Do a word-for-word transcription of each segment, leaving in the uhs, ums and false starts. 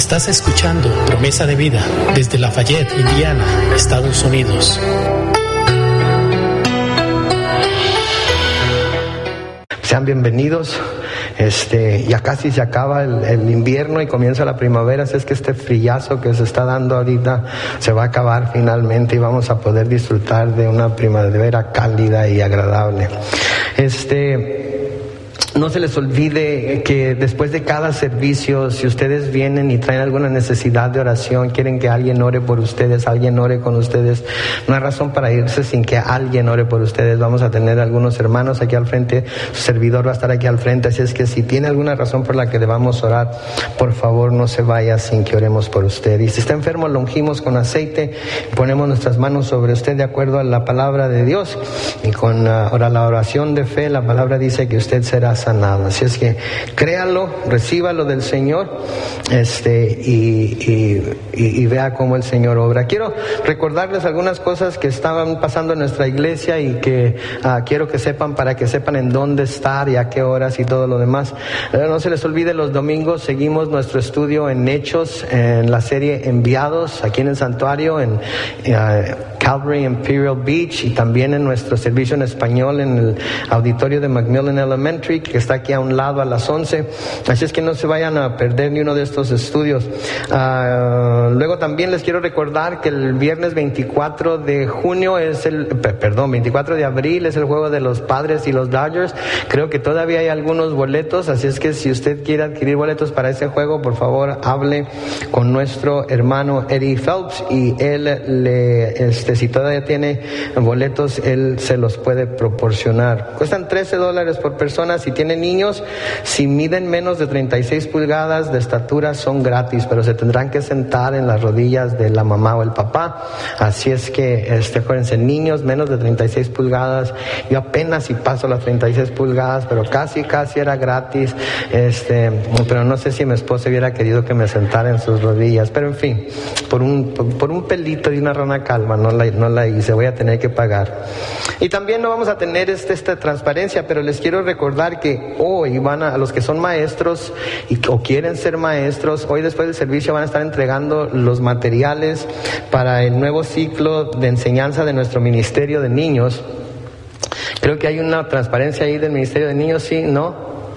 Estás escuchando Promesa de Vida desde Lafayette, Indiana, Estados Unidos. Sean bienvenidos. Este, ya casi se acaba el, el invierno y comienza la primavera, así es que este frillazo que se está dando ahorita se va a acabar finalmente y vamos a poder disfrutar de una primavera cálida y agradable. Este, no se les olvide que después de cada servicio, si ustedes vienen y traen alguna necesidad de oración, quieren que alguien ore por ustedes, alguien ore con ustedes, no hay razón para irse sin que alguien ore por ustedes. Vamos a tener algunos hermanos aquí al frente, su servidor va a estar aquí al frente, así es que si tiene alguna razón por la que debamos orar, por favor no se vaya sin que oremos por usted. Y si está enfermo, lo ungimos con aceite, ponemos nuestras manos sobre usted de acuerdo a la palabra de Dios, y con uh, ahora la oración de fe, la palabra dice que usted será sanado. Así es que créalo, recíbalo del Señor, este, y, y, y, y vea cómo el Señor obra. Quiero recordarles algunas cosas que estaban pasando en nuestra iglesia y que uh, quiero que sepan, para que sepan en dónde estar y a qué horas y todo lo demás. Uh, no se les olvide, los domingos seguimos nuestro estudio en Hechos, en la serie Enviados, aquí en el santuario, en uh, Calvary Imperial Beach, y también en nuestro servicio en español en el auditorio de Macmillan Elementary, que está aquí a un lado a las once. Así es que no se vayan a perder ni uno de estos estudios. Uh, luego también les quiero recordar que el viernes veinticuatro de junio es el, perdón, veinticuatro de abril es el juego de los Padres y los Dodgers. Creo que todavía hay algunos boletos, así es que si usted quiere adquirir boletos para ese juego, por favor hable con nuestro hermano Eddie Phelps y él le, este, si todavía tiene boletos, él se los puede proporcionar. Cuestan trece dólares por persona. Si tienen niños, si miden menos de treinta y seis pulgadas de estatura, son gratis, pero se tendrán que sentar en las rodillas de la mamá o el papá. Así es que, este, acuérdense, niños menos de treinta y seis pulgadas. Yo apenas si paso las treinta y seis pulgadas, pero casi, casi era gratis. Este, pero no sé si mi esposa hubiera querido que me sentara en sus rodillas. Pero en fin, por un, por, por un pelito y una rana calva, no la, no la hice, voy a tener que pagar. Y también no vamos a tener este, esta transparencia, pero les quiero recordar que hoy van a, a los que son maestros y, o quieren ser maestros, hoy después del servicio van a estar entregando los materiales para el nuevo ciclo de enseñanza de nuestro Ministerio de Niños. Creo que hay una transparencia ahí del Ministerio de Niños, ¿sí? ¿No?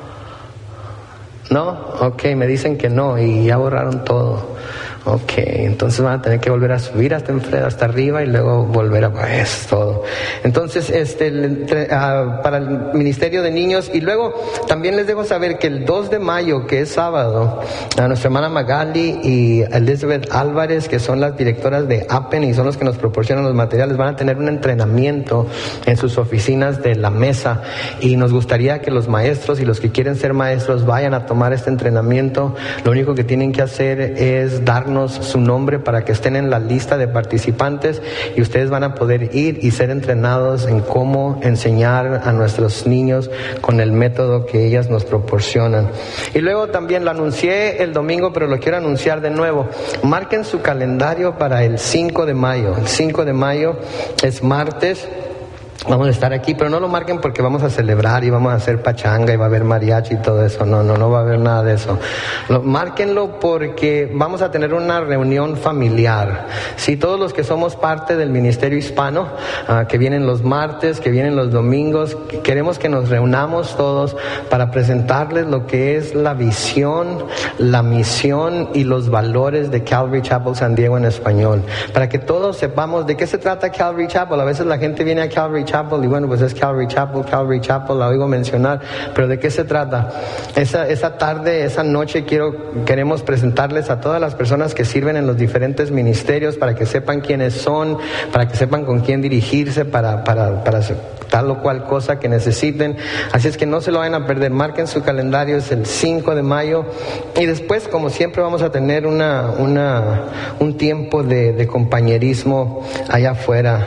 ¿No? Ok, me dicen que no y ya borraron todo. Ok, entonces van a tener que volver a subir hasta enfrente, hasta arriba y luego volver a, pues, todo. Entonces, este, entre, uh, para el Ministerio de Niños, y luego también les dejo saber que el dos de mayo, que es sábado, a nuestra hermana Magali y Elizabeth Álvarez, que son las directoras de A P E N y son los que nos proporcionan los materiales, van a tener un entrenamiento en sus oficinas de la mesa, y nos gustaría que los maestros y los que quieren ser maestros vayan a tomar este entrenamiento. Lo único que tienen que hacer es darnos su nombre para que estén en la lista de participantes, y ustedes van a poder ir y ser entrenados en cómo enseñar a nuestros niños con el método que ellas nos proporcionan. Y luego también lo anuncié el domingo, pero lo quiero anunciar de nuevo. Marquen su calendario para el cinco de mayo. El cinco de mayo es martes. Vamos a estar aquí, pero no lo marquen porque vamos a celebrar y vamos a hacer pachanga y va a haber mariachi y todo eso. No, no, no va a haber nada de eso. Lo, márquenlo porque vamos a tener una reunión familiar. Sí, todos los que somos parte del Ministerio Hispano, uh, que vienen los martes, que vienen los domingos, queremos que nos reunamos todos para presentarles lo que es la visión, la misión y los valores de Calvary Chapel San Diego en español. Para que todos sepamos de qué se trata Calvary Chapel. A veces la gente viene a Calvary Chapel y bueno, pues es Calvary Chapel, Calvary Chapel, la oigo mencionar, pero ¿de qué se trata? Esa, esa tarde, esa noche quiero, queremos presentarles a todas las personas que sirven en los diferentes ministerios para que sepan quiénes son, para que sepan con quién dirigirse para, para, para tal o cual cosa que necesiten. Así es que no se lo vayan a perder, marquen su calendario, es el cinco de mayo, y después, como siempre, vamos a tener una, una, un tiempo de, de compañerismo allá afuera,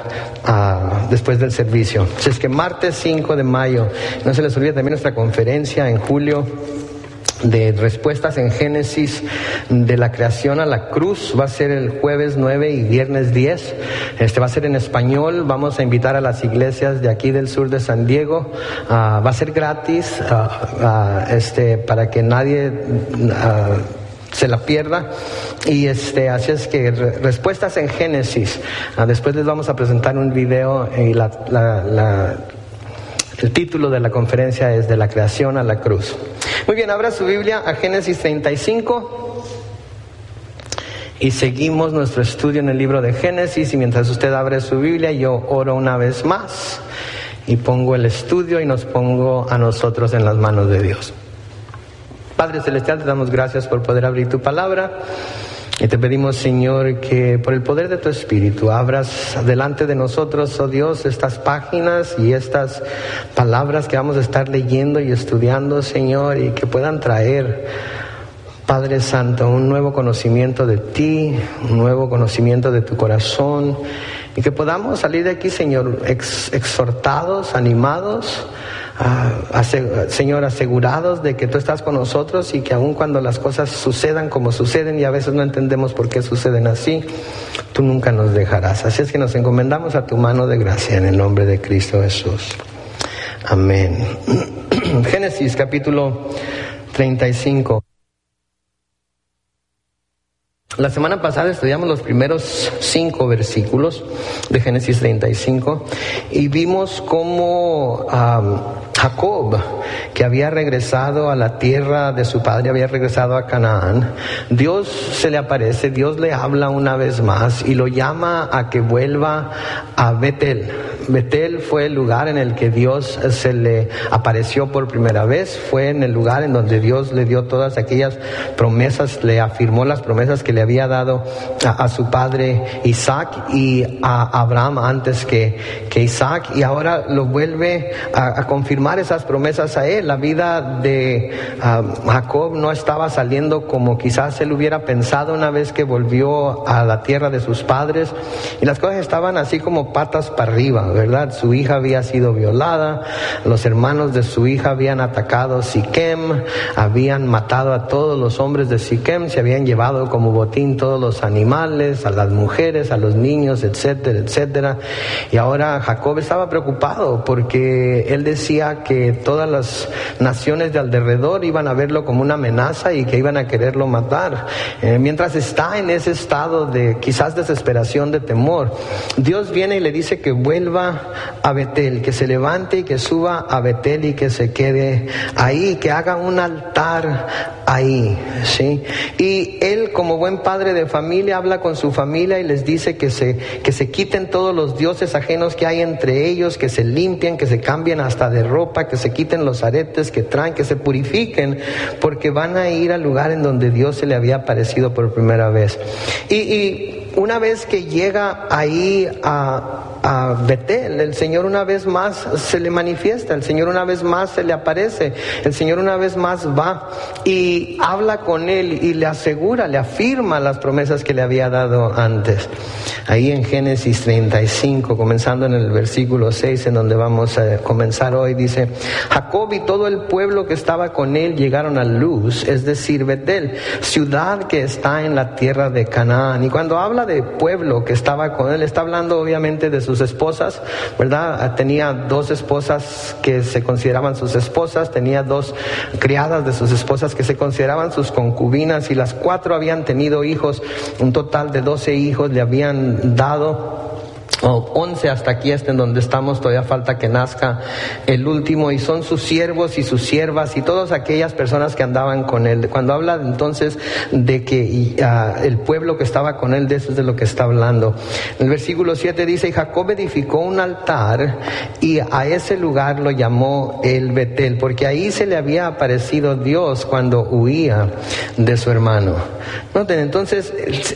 uh, después del servicio. Así es que martes cinco de mayo, no se les olvide también nuestra conferencia en julio de respuestas en Génesis de la creación a la cruz. Va a ser el jueves nueve y viernes diez. Este va a ser en español. Vamos a invitar a las iglesias de aquí del sur de San Diego. Uh, va a ser gratis, uh, uh, este, para que nadie uh, se la pierda. Y este, así es que re- respuestas en Génesis. Ah, después les vamos a presentar un video y la, la, la, el título de la conferencia es De la creación a la cruz. Muy bien, abra su Biblia a Génesis treinta y cinco y seguimos nuestro estudio en el libro de Génesis. Y mientras usted abre su Biblia, yo oro una vez más y pongo el estudio y nos pongo a nosotros en las manos de Dios. Padre Celestial, te damos gracias por poder abrir tu palabra y te pedimos, Señor, que por el poder de tu Espíritu abras delante de nosotros, oh Dios, estas páginas y estas palabras que vamos a estar leyendo y estudiando, Señor, y que puedan traer, Padre Santo, un nuevo conocimiento de ti, un nuevo conocimiento de tu corazón, y que podamos salir de aquí, Señor, ex, exhortados, animados, Uh, aseg- Señor, asegurados de que tú estás con nosotros y que aun cuando las cosas sucedan como suceden y a veces no entendemos por qué suceden así, tú nunca nos dejarás. Así es que nos encomendamos a tu mano de gracia en el nombre de Cristo Jesús. Amén. Génesis capítulo treinta y cinco. La semana pasada estudiamos los primeros cinco versículos de Génesis treinta y cinco y vimos cómo um, Jacob, que había regresado a la tierra de su padre, había regresado a Canaán, Dios se le aparece, Dios le habla una vez más y lo llama a que vuelva a Betel. Betel fue el lugar en el que Dios se le apareció por primera vez, fue en el lugar en donde Dios le dio todas aquellas promesas, le afirmó las promesas que le había dado a, a su padre Isaac y a Abraham antes que, que Isaac, y ahora lo vuelve a, a confirmar esas promesas a él. La vida de uh, Jacob no estaba saliendo como quizás él hubiera pensado una vez que volvió a la tierra de sus padres, y las cosas estaban así como patas para arriba, ¿verdad? Su hija había sido violada, los hermanos de su hija habían atacado Siquem, habían matado a todos los hombres de Siquem, se habían llevado como botín todos los animales, a las mujeres, a los niños, etcétera, etcétera. Y ahora Jacob estaba preocupado porque él decía que todas las naciones de alrededor iban a verlo como una amenaza y que iban a quererlo matar. Eh, mientras está en ese estado de quizás desesperación, de temor, Dios viene y le dice que vuelva a Betel, que se levante y que suba a Betel y que se quede ahí, que haga un altar ahí, ¿sí? Y él, como buen padre de familia, habla con su familia y les dice que se, que se quiten todos los dioses ajenos que hay entre ellos, que se limpien, que se cambien hasta de ropa, que se quiten los aretes que traen, que se purifiquen, porque van a ir al lugar en donde Dios se le había aparecido por primera vez. Y, y una vez que llega ahí a a Betel, el Señor una vez más se le manifiesta, el Señor una vez más se le aparece, el Señor una vez más va y habla con él y le asegura, le afirma las promesas que le había dado antes. Ahí en Génesis treinta y cinco, comenzando en el versículo seis, en donde vamos a comenzar hoy, dice: Jacob y todo el pueblo que estaba con él llegaron a Luz, es decir, Betel, ciudad que está en la tierra de Canaán. Y cuando habla de pueblo que estaba con él, está hablando obviamente de sus esposas, ¿verdad? Tenía dos esposas que se consideraban sus esposas, tenía dos criadas de sus esposas que se consideraban sus concubinas, y las cuatro habían tenido hijos, un total de doce hijos le habían dado. Oh, once hasta aquí, hasta en donde estamos, todavía falta que nazca el último, y son sus siervos y sus siervas y todas aquellas personas que andaban con él. Cuando habla entonces de que uh, el pueblo que estaba con él, de eso es de lo que está hablando. El versículo siete dice: y Jacob edificó un altar y a ese lugar lo llamó el Betel, porque ahí se le había aparecido Dios cuando huía de su hermano. Noten, entonces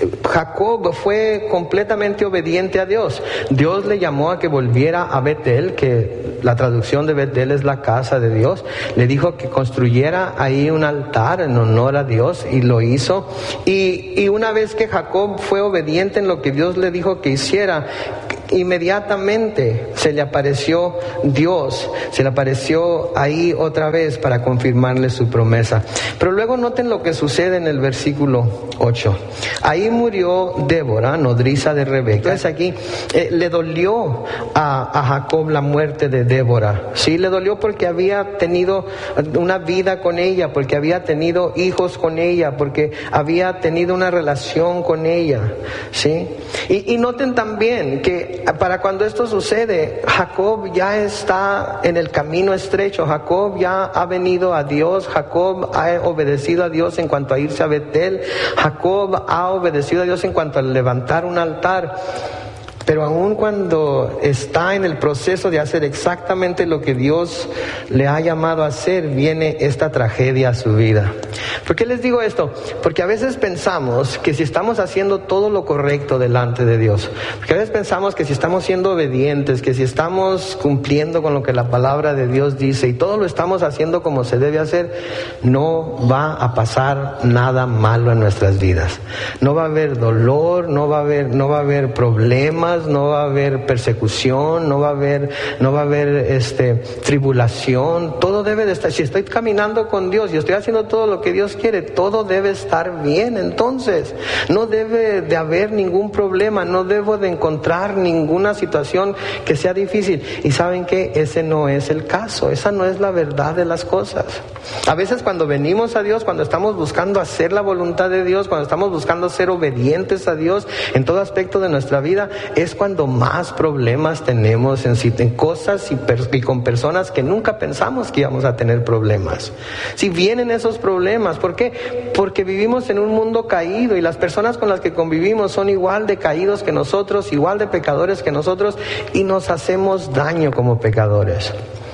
Jacob fue completamente obediente a Dios. Dios le llamó a que volviera a Betel, que la traducción de Betel es la casa de Dios. Le dijo que construyera ahí un altar en honor a Dios, y lo hizo. Y, y una vez que Jacob fue obediente en lo que Dios le dijo que hiciera, Inmediatamente se le apareció Dios, se le apareció ahí otra vez para confirmarle su promesa. Pero luego noten lo que sucede en el versículo ocho. Ahí murió Débora, nodriza de Rebeca. Entonces aquí eh, le dolió a, a Jacob la muerte de Débora. Sí, le dolió porque había tenido una vida con ella, porque había tenido hijos con ella, porque había tenido una relación con ella. Sí. Y, y noten también que para cuando esto sucede, Jacob ya está en el camino estrecho. Jacob ya ha venido a Dios. Jacob ha obedecido a Dios en cuanto a irse a Betel. Jacob ha obedecido a Dios en cuanto a levantar un altar. Pero aun cuando está en el proceso de hacer exactamente lo que Dios le ha llamado a hacer, viene esta tragedia a su vida. ¿Por qué les digo esto? Porque a veces pensamos que si estamos haciendo todo lo correcto delante de Dios, porque a veces pensamos que si estamos siendo obedientes, que si estamos cumpliendo con lo que la palabra de Dios dice y todo lo estamos haciendo como se debe hacer, no va a pasar nada malo en nuestras vidas. No va a haber dolor, no va a haber, no va a haber problemas, no va a haber persecución, no va a haber, no va a haber este, tribulación. Todo debe de estar. Si estoy caminando con Dios y estoy haciendo todo lo que Dios quiere, todo debe estar bien. Entonces, no debe de haber ningún problema, no debo de encontrar ninguna situación que sea difícil. Y ¿saben qué? Ese no es el caso, esa no es la verdad de las cosas. A veces cuando venimos a Dios, cuando estamos buscando hacer la voluntad de Dios, cuando estamos buscando ser obedientes a Dios en todo aspecto de nuestra vida, es cuando más problemas tenemos en, en cosas y, per, y con personas que nunca pensamos que íbamos a tener problemas. Si vienen esos problemas, ¿por qué? Porque vivimos en un mundo caído y las personas con las que convivimos son igual de caídos que nosotros, igual de pecadores que nosotros, y nos hacemos daño como pecadores.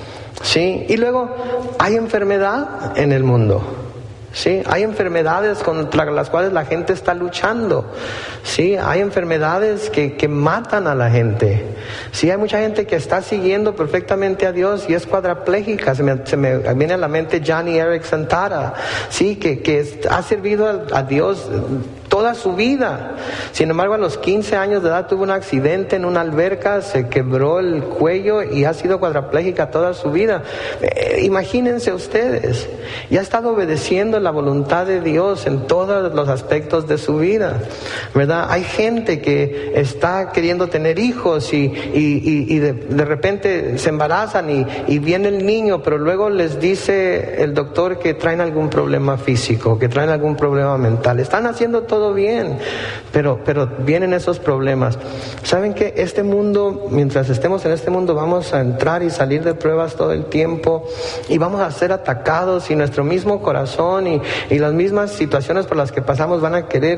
¿Sí? Y luego hay enfermedad en el mundo. Sí, hay enfermedades contra las cuales la gente está luchando. Sí, hay enfermedades que, que matan a la gente. Sí, hay mucha gente que está siguiendo perfectamente a Dios y es cuadraplégica. Se me, se me viene a la mente Johnny Erickson Tara, sí, que, que ha servido a, a Dios toda su vida. Sin embargo, a los quince años de edad tuvo un accidente en una alberca, se quebró el cuello y ha sido cuadraplégica toda su vida. Eh, imagínense ustedes, y ha estado obedeciendo la voluntad de Dios en todos los aspectos de su vida, ¿verdad? Hay gente que está queriendo tener hijos y, y, y, y de, de repente se embarazan y, y viene el niño, pero luego les dice el doctor que traen algún problema físico, que traen algún problema mental. Están haciendo todo bien, pero, pero vienen esos problemas. ¿Saben qué? Este mundo, mientras estemos en este mundo, vamos a entrar y salir de pruebas todo el tiempo y vamos a ser atacados y nuestro mismo corazón y, y las mismas situaciones por las que pasamos van a querer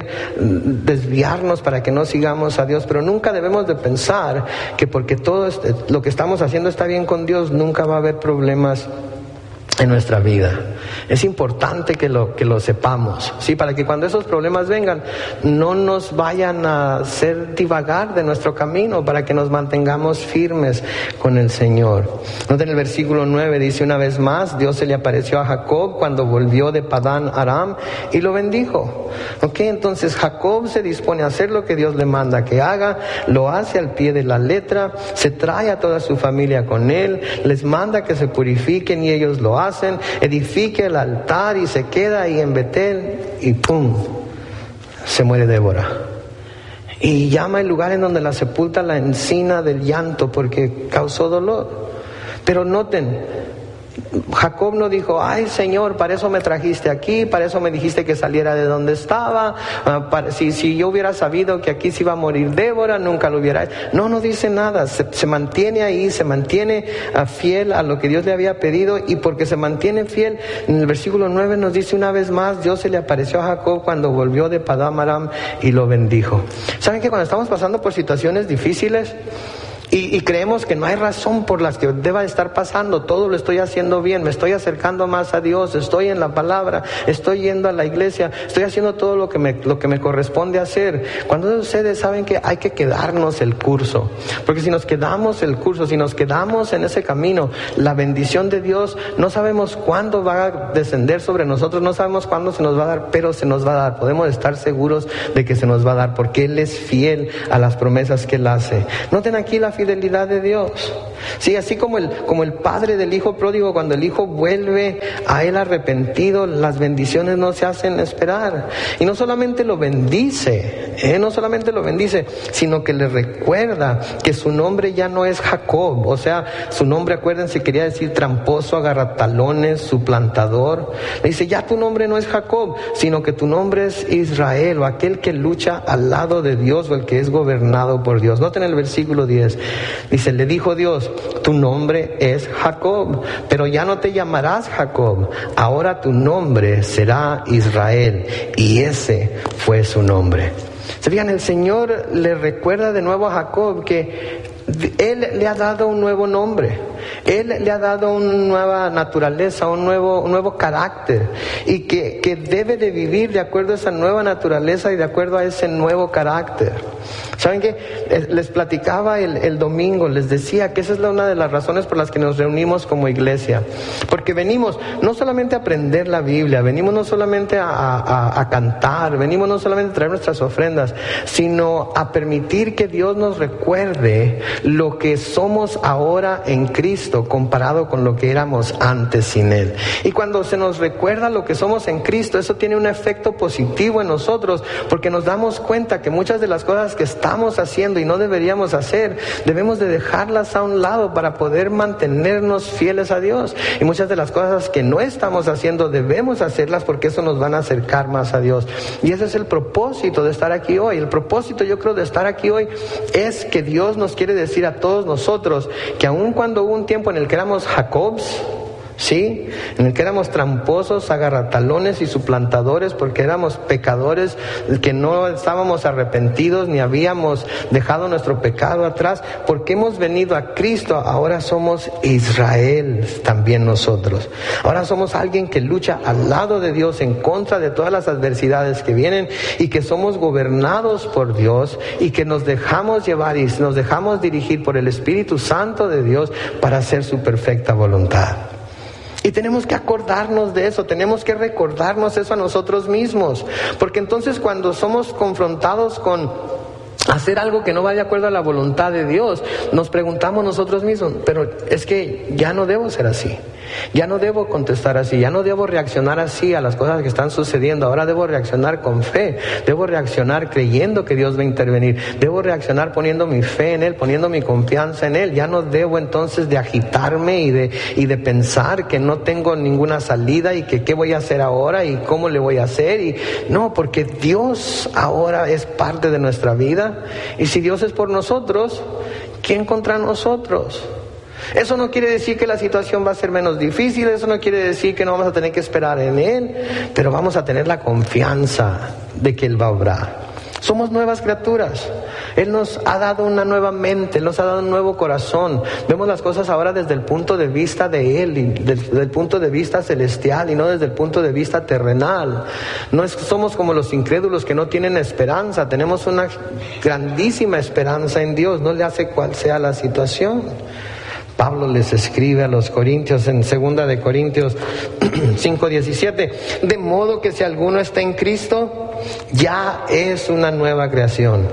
desviarnos para que no sigamos a Dios, pero nunca debemos de pensar que porque todo este, lo que estamos haciendo está bien con Dios, nunca va a haber problemas en nuestra vida. Es importante que lo, que lo sepamos, ¿sí? Para que cuando esos problemas vengan, no nos vayan a hacer divagar de nuestro camino, para que nos mantengamos firmes con el Señor. Noten el versículo nueve, dice: una vez más, Dios se le apareció a Jacob cuando volvió de Padán Aram y lo bendijo. Ok, entonces Jacob se dispone a hacer lo que Dios le manda que haga, lo hace al pie de la letra, se trae a toda su familia con él, les manda que se purifiquen y ellos lo hacen, edifique el altar y se queda ahí en Betel y ¡pum! Se muere Débora. Y llama el lugar en donde la sepulta la encina del llanto porque causó dolor. Pero noten, Jacob no dijo: ay Señor, para eso me trajiste aquí, para eso me dijiste que saliera de donde estaba, uh, para, si, si yo hubiera sabido que aquí se iba a morir Débora, nunca lo hubiera hecho. No, no dice nada, se, se mantiene ahí, se mantiene uh, fiel a lo que Dios le había pedido, y porque se mantiene fiel, en el versículo nueve nos dice: una vez más Dios se le apareció a Jacob cuando volvió de Padán Aram y lo bendijo. ¿Saben que cuando estamos pasando por situaciones difíciles, Y, y creemos que no hay razón por las que deba estar pasando, todo lo estoy haciendo bien, me estoy acercando más a Dios, estoy en la palabra, estoy yendo a la iglesia, estoy haciendo todo lo que me, lo que me corresponde hacer. Cuando eso sucede, saben que hay que quedarnos el curso, porque si nos quedamos el curso, si nos quedamos en ese camino, la bendición de Dios no sabemos cuándo va a descender sobre nosotros, no sabemos cuándo se nos va a dar, pero se nos va a dar. Podemos estar seguros de que se nos va a dar, porque Él es fiel a las promesas que Él hace. Noten aquí la fidelidad de Dios. Sí, así como el, como el padre del hijo pródigo, cuando el hijo vuelve a él arrepentido, las bendiciones no se hacen esperar. Y no solamente lo bendice, ¿eh? no solamente lo bendice, sino que le recuerda que su nombre ya no es Jacob. O sea, su nombre, acuérdense, quería decir tramposo, agarratalones, suplantador. Le dice, ya tu nombre no es Jacob, sino que tu nombre es Israel, o aquel que lucha al lado de Dios, o el que es gobernado por Dios. Noten el versículo diez. Dice, le dijo Dios, tu nombre es Jacob, pero ya no te llamarás Jacob, ahora tu nombre será Israel. Y ese fue su nombre. ¿Se fijan? El Señor le recuerda de nuevo a Jacob que Él le ha dado un nuevo nombre. Él le ha dado una nueva naturaleza, un nuevo, un nuevo carácter, y que, que debe de vivir de acuerdo a esa nueva naturaleza y de acuerdo a ese nuevo carácter. ¿Saben qué? Les platicaba el, el domingo, les decía que esa es la, una de las razones por las que nos reunimos como iglesia. Porque venimos no solamente a aprender la Biblia, venimos no solamente a, a, a cantar, venimos no solamente a traer nuestras ofrendas, sino a permitir que Dios nos recuerde lo que somos ahora en Cristo comparado con lo que éramos antes sin Él. Y cuando se nos recuerda lo que somos en Cristo, eso tiene un efecto positivo en nosotros, porque nos damos cuenta que muchas de las cosas que estamos haciendo y no deberíamos hacer, debemos de dejarlas a un lado para poder mantenernos fieles a Dios. Y muchas de las cosas que no estamos haciendo, debemos hacerlas porque eso nos van a acercar más a Dios. Y ese es el propósito de estar aquí hoy. El propósito, yo creo, de estar aquí hoy es que Dios nos quiere decir a todos nosotros que aun cuando hubo un tiempo en el que éramos Jacobs, ¿sí? En el que éramos tramposos, agarratalones y suplantadores, porque éramos pecadores, que no estábamos arrepentidos ni habíamos dejado nuestro pecado atrás, porque hemos venido a Cristo, ahora somos Israel también nosotros. Ahora somos alguien que lucha al lado de Dios en contra de todas las adversidades que vienen, y que somos gobernados por Dios, y que nos dejamos llevar y nos dejamos dirigir por el Espíritu Santo de Dios para hacer su perfecta voluntad. Y tenemos que acordarnos de eso, tenemos que recordarnos eso a nosotros mismos, porque entonces cuando somos confrontados con hacer algo que no va de acuerdo a la voluntad de Dios, nos preguntamos nosotros mismos, pero es que ya no debo ser así, ya no debo contestar así, ya no debo reaccionar así a las cosas que están sucediendo, ahora debo reaccionar con fe, debo reaccionar creyendo que Dios va a intervenir, debo reaccionar poniendo mi fe en Él, poniendo mi confianza en Él. Ya no debo entonces de agitarme y de, y de pensar que no tengo ninguna salida y que qué voy a hacer ahora y cómo le voy a hacer, y no, porque Dios ahora es parte de nuestra vida. Y si Dios es por nosotros, ¿quién contra nosotros? Eso no quiere decir que la situación va a ser menos difícil, eso no quiere decir que no vamos a tener que esperar en Él, pero vamos a tener la confianza de que Él va a obrar. Somos nuevas criaturas. Él nos ha dado una nueva mente, Él nos ha dado un nuevo corazón. Vemos las cosas ahora desde el punto de vista de Él, y desde el punto de vista celestial y no desde el punto de vista terrenal. No es, somos como los incrédulos que no tienen esperanza. Tenemos una grandísima esperanza en Dios, no le hace cual sea la situación. Pablo les escribe a los Corintios en segunda de Corintios cinco diecisiete, de modo que si alguno está en Cristo, ya es una nueva creación.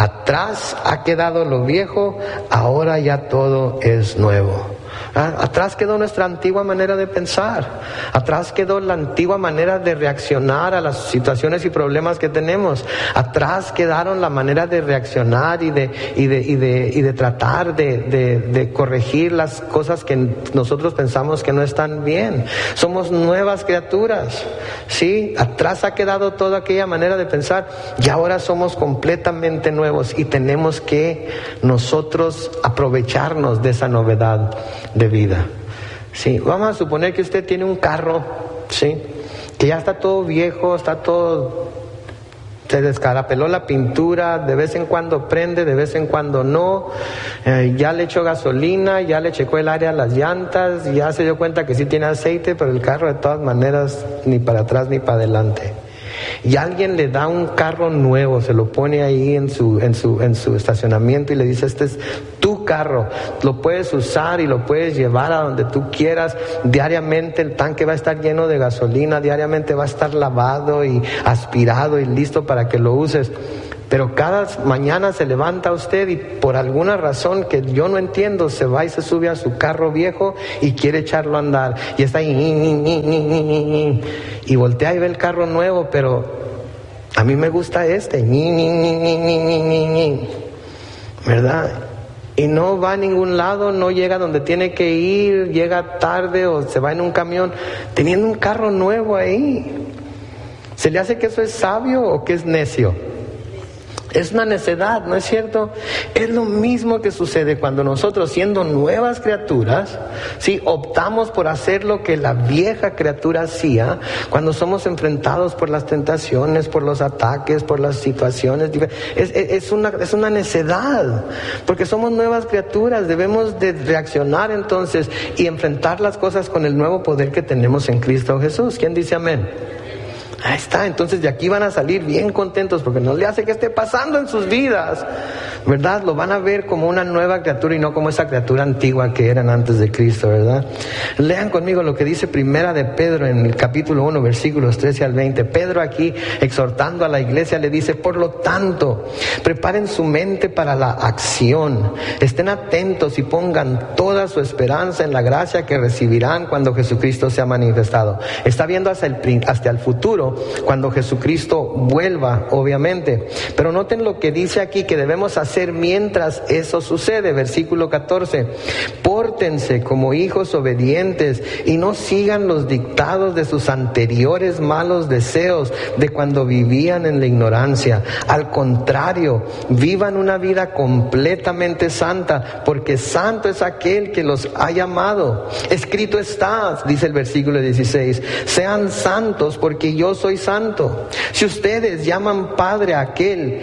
Atrás ha quedado lo viejo, ahora ya todo es nuevo. Atrás quedó nuestra antigua manera de pensar, atrás quedó la antigua manera de reaccionar a las situaciones y problemas que tenemos, atrás quedaron la manera de reaccionar y de, y de, y de, y de tratar de, de, de corregir las cosas que nosotros pensamos que no están bien. Somos nuevas criaturas, ¿sí? Atrás ha quedado toda aquella manera de pensar y ahora somos completamente nuevos, y tenemos que nosotros aprovecharnos de esa novedad de vida. Sí, vamos a suponer que usted tiene un carro, sí, que ya está todo viejo, está todo se descarapeló la pintura, de vez en cuando prende, de vez en cuando no, eh, ya le echó gasolina, ya le checó el área a las llantas, ya se dio cuenta que sí tiene aceite, pero el carro de todas maneras ni para atrás ni para adelante. Y alguien le da un carro nuevo, se lo pone ahí en su, en su, en su estacionamiento y le dice: este es tu carro, lo puedes usar y lo puedes llevar a donde tú quieras. Diariamente el tanque va a estar lleno de gasolina, diariamente va a estar lavado y aspirado y listo para que lo uses. Pero cada mañana se levanta usted y por alguna razón que yo no entiendo, se va y se sube a su carro viejo y quiere echarlo a andar. Y está ahí, y voltea y ve el carro nuevo, pero a mí me gusta este, ¿verdad? Y no va a ningún lado, no llega donde tiene que ir, llega tarde o se va en un camión, teniendo un carro nuevo ahí. ¿Se le hace que eso es sabio o que es necio? Es una necedad, ¿no es cierto? Es lo mismo que sucede cuando nosotros, siendo nuevas criaturas, ¿sí?, optamos por hacer lo que la vieja criatura hacía, cuando somos enfrentados por las tentaciones, por los ataques, por las situaciones. Es, es, es, una, es una necedad, porque somos nuevas criaturas, debemos de reaccionar entonces y enfrentar las cosas con el nuevo poder que tenemos en Cristo Jesús. ¿Quién dice amén? Ahí está, entonces de aquí van a salir bien contentos porque no le hace que esté pasando en sus vidas, ¿verdad? Lo van a ver como una nueva criatura y no como esa criatura antigua que eran antes de Cristo, ¿verdad? Lean conmigo lo que dice Primera de Pedro en el capítulo uno, versículos trece al veinte. Pedro aquí, exhortando a la iglesia, le dice: por lo tanto, preparen su mente para la acción, estén atentos y pongan toda su esperanza en la gracia que recibirán cuando Jesucristo sea manifestado. Está viendo hasta el, hasta el futuro, cuando Jesucristo vuelva, obviamente. Pero noten lo que dice aquí que debemos hacer mientras eso sucede. Versículo catorce: pórtense como hijos obedientes y no sigan los dictados de sus anteriores malos deseos de cuando vivían en la ignorancia. Al contrario, vivan una vida completamente santa, porque santo es aquel que los ha llamado. Escrito está, dice el versículo dieciséis: sean santos porque yo soy santo. Si ustedes llaman Padre a aquel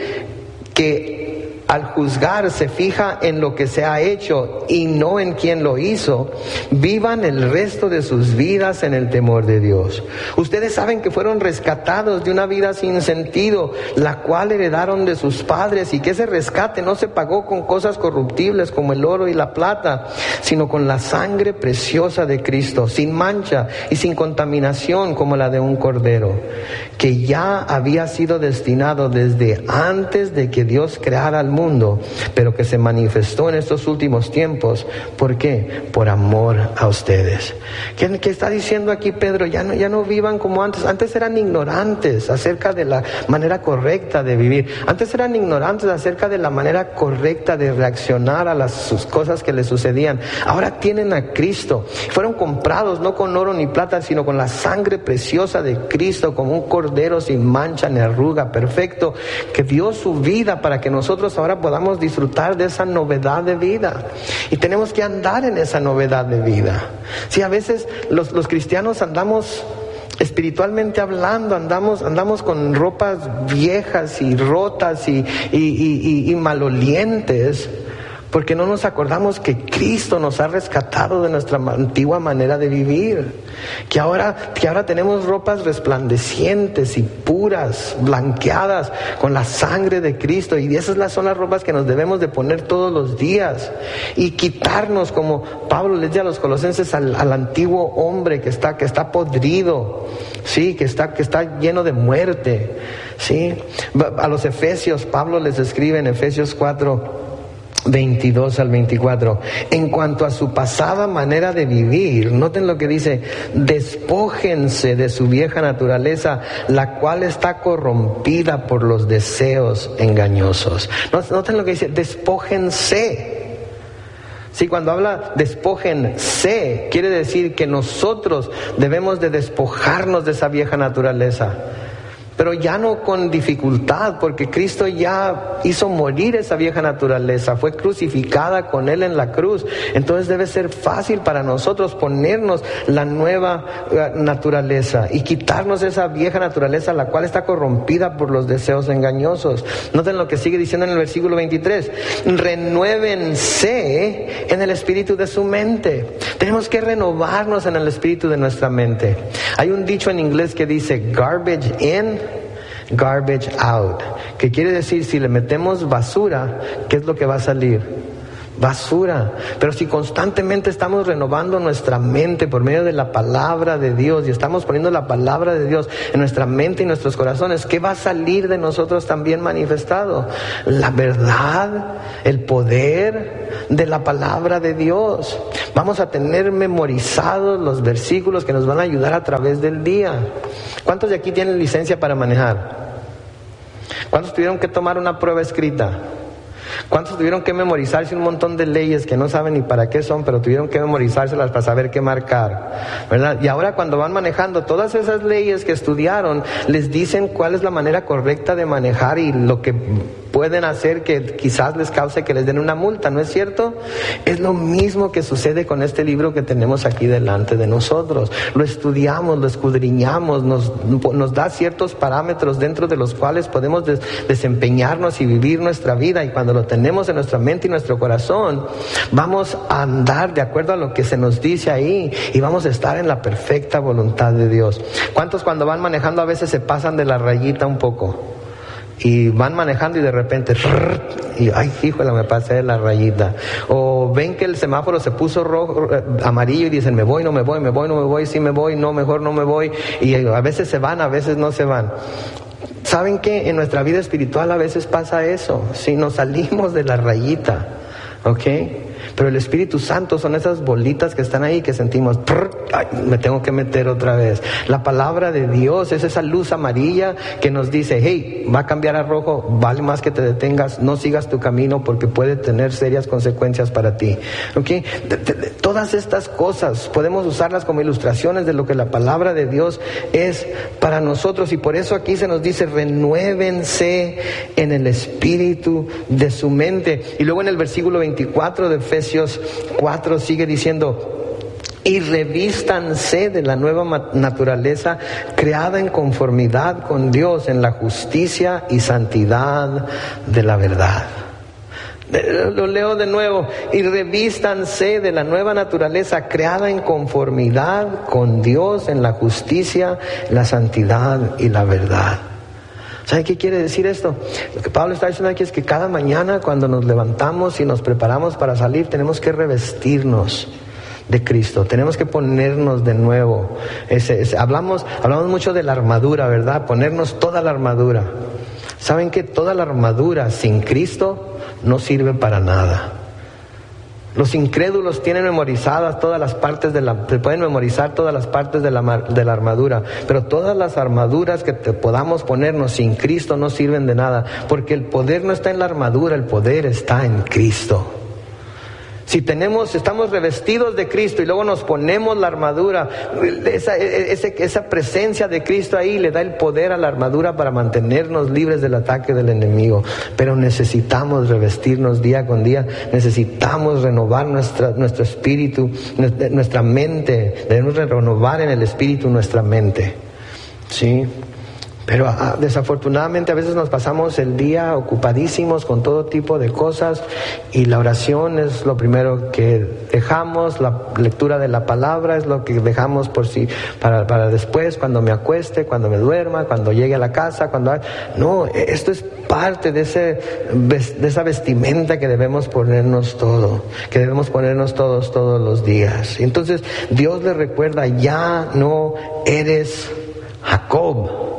que al juzgar se fija en lo que se ha hecho y no en quien lo hizo, vivan el resto de sus vidas en el temor de Dios. Ustedes saben que fueron rescatados de una vida sin sentido, la cual heredaron de sus padres, y que ese rescate no se pagó con cosas corruptibles como el oro y la plata, sino con la sangre preciosa de Cristo, sin mancha y sin contaminación como la de un cordero, que ya había sido destinado desde antes de que Dios creara el mundo, pero que se manifestó en estos últimos tiempos. ¿Por qué? Por amor a ustedes. ¿Qué, qué está diciendo aquí Pedro? Ya no, ya no vivan como antes. Antes eran ignorantes acerca de la manera correcta de vivir. Antes eran ignorantes acerca de la manera correcta de reaccionar a las sus cosas que les sucedían. Ahora tienen a Cristo. Fueron comprados no con oro ni plata, sino con la sangre preciosa de Cristo, como un cordero sin mancha ni arruga, perfecto, que dio su vida para que nosotros ahora podamos disfrutar de esa novedad de vida. Y tenemos que andar en esa novedad de vida. Sí, a veces los, los cristianos andamos, espiritualmente hablando, andamos, andamos con ropas viejas y rotas y, y, y, y, y malolientes, porque no nos acordamos que Cristo nos ha rescatado de nuestra antigua manera de vivir, que ahora, que ahora tenemos ropas resplandecientes y puras, blanqueadas con la sangre de Cristo, y esas son las ropas que nos debemos de poner todos los días y quitarnos, como Pablo les dice a los colosenses, al, al antiguo hombre que está, que está podrido, sí, que está, que está lleno de muerte, sí. A los efesios, Pablo les escribe en Efesios cuatro, veintidós al veinticuatro, en cuanto a su pasada manera de vivir, noten lo que dice: despójense de su vieja naturaleza, la cual está corrompida por los deseos engañosos. Noten lo que dice: despójense. Sí, cuando habla despójense, quiere decir que nosotros debemos de despojarnos de esa vieja naturaleza. pero ya no con dificultad, porque Cristo ya hizo morir esa vieja naturaleza, fue crucificada con Él en la cruz. Entonces debe ser fácil para nosotros ponernos la nueva naturaleza y quitarnos esa vieja naturaleza, la cual está corrompida por los deseos engañosos. Noten lo que sigue diciendo en el versículo veintitrés: renuévense en el espíritu de su mente. Tenemos que renovarnos en el espíritu de nuestra mente. Hay un dicho en inglés que dice garbage in, garbage out, que quiere decir, si le metemos basura, ¿qué es lo que va a salir? Basura. Pero si constantemente estamos renovando nuestra mente por medio de la palabra de Dios y estamos poniendo la palabra de Dios en nuestra mente y nuestros corazones, ¿qué va a salir de nosotros también manifestado? La verdad, el poder de la palabra de Dios. Vamos a tener memorizados los versículos que nos van a ayudar a través del día. ¿Cuántos de aquí tienen licencia para manejar? ¿Cuántos tuvieron que tomar una prueba escrita? ¿Cuántos tuvieron que memorizarse un montón de leyes que no saben ni para qué son, pero tuvieron que memorizárselas para saber qué marcar, ¿verdad? Y ahora cuando van manejando, todas esas leyes que estudiaron les dicen cuál es la manera correcta de manejar y lo que pueden hacer que quizás les cause que les den una multa, ¿no es cierto? Es lo mismo que sucede con este libro que tenemos aquí delante de nosotros. Lo estudiamos, lo escudriñamos, nos, nos da ciertos parámetros dentro de los cuales podemos des, desempeñarnos y vivir nuestra vida, y cuando lo tenemos en nuestra mente y nuestro corazón, vamos a andar de acuerdo a lo que se nos dice ahí y vamos a estar en la perfecta voluntad de Dios. ¿Cuántos cuando van manejando a veces se pasan de la rayita un poco? Y van manejando y de repente y ay, híjole, me pasé de la rayita. O ven que el semáforo se puso rojo, amarillo, y dicen, me voy, no me voy, me voy, no me voy, sí me voy, no, mejor no me voy. Y a veces se van, a veces no se van. ¿Saben qué? En nuestra vida espiritual a veces pasa eso, si nos salimos de la rayita, ¿ok? Pero el Espíritu Santo son esas bolitas que están ahí que sentimos, ay, me tengo que meter otra vez. La palabra de Dios es esa luz amarilla que nos dice, hey, va a cambiar a rojo, vale más que te detengas, no sigas tu camino porque puede tener serias consecuencias para ti. ¿Okay? De, de, de, todas estas cosas podemos usarlas como ilustraciones de lo que la palabra de Dios es para nosotros, y por eso aquí se nos dice, renuévense en el espíritu de su mente. Y luego en el versículo veinticuatro de Efesios cuatro sigue diciendo, y revístanse de la nueva naturaleza creada en conformidad con Dios en la justicia y santidad de la verdad. Lo leo de nuevo, y revístanse de la nueva naturaleza creada en conformidad con Dios en la justicia, la santidad y la verdad. ¿Sabe qué quiere decir esto? Lo que Pablo está diciendo aquí es que cada mañana cuando nos levantamos y nos preparamos para salir, tenemos que revestirnos de Cristo, tenemos que ponernos de nuevo. Ese, ese, hablamos, hablamos mucho de la armadura, ¿verdad? Ponernos toda la armadura. ¿Saben que toda la armadura sin Cristo no sirve para nada? Los incrédulos tienen memorizadas todas las partes de la, se pueden memorizar todas las partes de la, de la armadura, pero todas las armaduras que te podamos ponernos sin Cristo no sirven de nada, porque el poder no está en la armadura, el poder está en Cristo. Si tenemos, estamos revestidos de Cristo y luego nos ponemos la armadura, esa, esa, esa presencia de Cristo ahí le da el poder a la armadura para mantenernos libres del ataque del enemigo. Pero necesitamos revestirnos día con día, necesitamos renovar nuestra, nuestro espíritu, nuestra mente, debemos renovar en el espíritu nuestra mente. ¿Sí? Pero ah, desafortunadamente a veces nos pasamos el día ocupadísimos con todo tipo de cosas, y la oración es lo primero que dejamos, la lectura de la palabra es lo que dejamos por si, para, para después, cuando me acueste, cuando me duerma, cuando llegue a la casa, cuando... No, esto es parte de, ese, de esa vestimenta que debemos ponernos todo, que debemos ponernos todos, todos los días. Y entonces Dios le recuerda, ya no eres Jacob,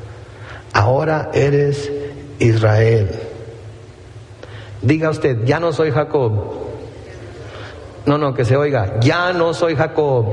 ahora eres Israel. Diga usted, ya no soy Jacob. No, no, que se oiga, ya no soy Jacob,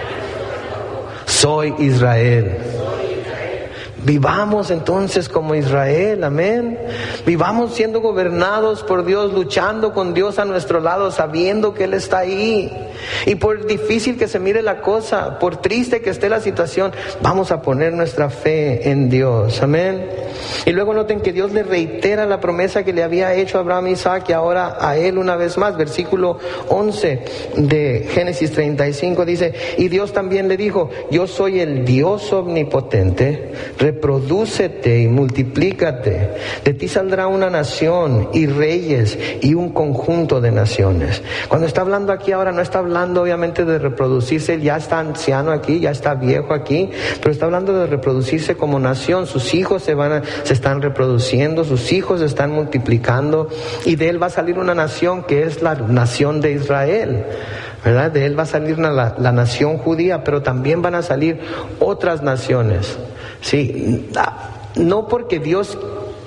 soy Israel. Vivamos entonces como Israel, amén. Vivamos siendo gobernados por Dios, luchando con Dios a nuestro lado, sabiendo que Él está ahí. Y por difícil que se mire la cosa, por triste que esté la situación, vamos a poner nuestra fe en Dios. Amén. Y luego noten que Dios le reitera la promesa que le había hecho a Abraham y Isaac y ahora a él una vez más. Versículo once de Génesis treinta y cinco dice: y Dios también le dijo: yo soy el Dios omnipotente, reprodúcete y multiplícate. De ti saldrá una nación y reyes y un conjunto de naciones. Cuando está hablando aquí ahora, no está hablando obviamente de reproducirse. Él ya está anciano aquí, ya está viejo aquí, pero está hablando de reproducirse como nación. Sus hijos se van a, se están reproduciendo, sus hijos se están multiplicando, y de él va a salir una nación que es la nación de Israel, ¿verdad? De él va a salir la, la nación judía, pero también van a salir otras naciones. Sí, no porque Dios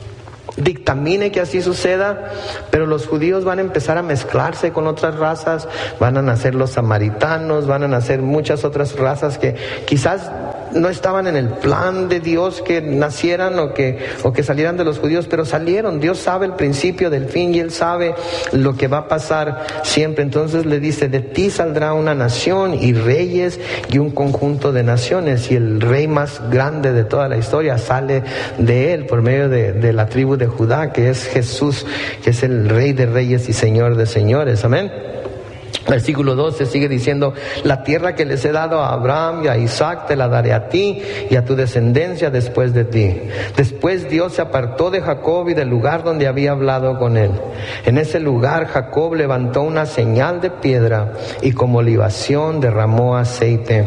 dictamine que así suceda, pero los judíos van a empezar a mezclarse con otras razas, van a nacer los samaritanos, van a nacer muchas otras razas que quizás no estaban en el plan de Dios que nacieran o que, o que salieran de los judíos, pero salieron. Dios sabe el principio del fin y Él sabe lo que va a pasar siempre. Entonces le dice: de ti saldrá una nación y reyes y un conjunto de naciones. Y el rey más grande de toda la historia sale de él por medio de, de la tribu de Judá, que es Jesús, que es el Rey de reyes y Señor de señores. Amén. Versículo doce sigue diciendo: la tierra que les he dado a Abraham y a Isaac te la daré a ti y a tu descendencia después de ti. Después Dios se apartó de Jacob y del lugar donde había hablado con él. En ese lugar Jacob levantó una señal de piedra y como libación derramó aceite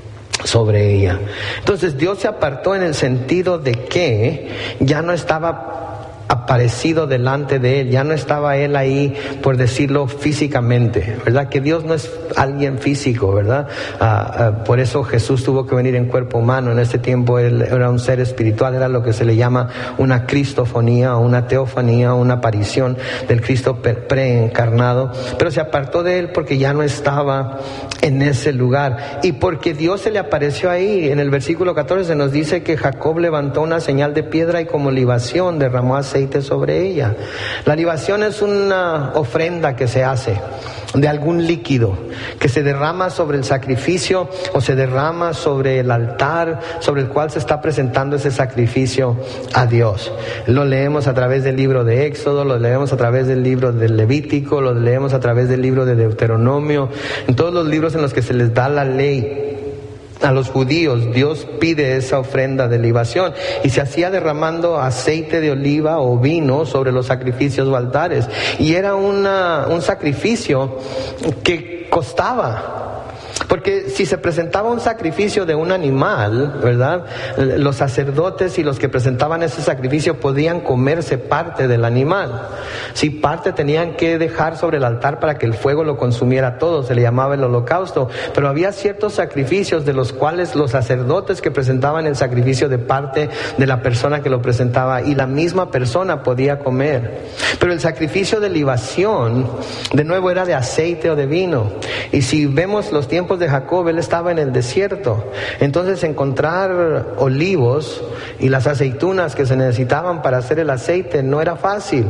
sobre ella. Entonces Dios se apartó en el sentido de que ya no estaba aparecido delante de él, ya no estaba él ahí, por decirlo físicamente, ¿verdad? Que Dios no es alguien físico, ¿verdad? Ah, ah, por eso Jesús tuvo que venir en cuerpo humano. En ese tiempo él era un ser espiritual, era lo que se le llama una cristofonía o una teofanía, una aparición del Cristo preencarnado, pero se apartó de él porque ya no estaba en ese lugar y porque Dios se le apareció ahí. En el versículo catorce nos dice que Jacob levantó una señal de piedra y como libación derramó aceite sobre ella. La libación es una ofrenda que se hace de algún líquido que se derrama sobre el sacrificio o se derrama sobre el altar sobre el cual se está presentando ese sacrificio a Dios. Lo leemos a través del libro de Éxodo, lo leemos a través del libro del Levítico, lo leemos a través del libro de Deuteronomio. En todos los libros en los que se les da la ley a los judíos, Dios pide esa ofrenda de libación y se hacía derramando aceite de oliva o vino sobre los sacrificios o altares, y era una, un sacrificio que costaba. Porque si se presentaba un sacrificio de un animal, ¿verdad? Los sacerdotes y los que presentaban ese sacrificio podían comerse parte del animal. Si parte tenían que dejar sobre el altar para que el fuego lo consumiera todo, se le llamaba el holocausto. Pero había ciertos sacrificios de los cuales los sacerdotes que presentaban el sacrificio de parte de la persona que lo presentaba y la misma persona podía comer. Pero el sacrificio de libación, de nuevo, era de aceite o de vino. Y si vemos los tiempos de Jacob, él estaba en el desierto. Entonces encontrar olivos y las aceitunas que se necesitaban para hacer el aceite no era fácil,